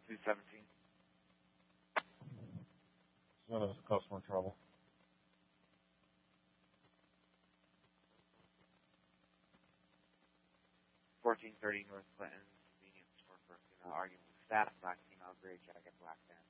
217. So that's customer trouble. 1430 North Clinton, convenience store for female arguing with staff, black female, gray jacket, black pants.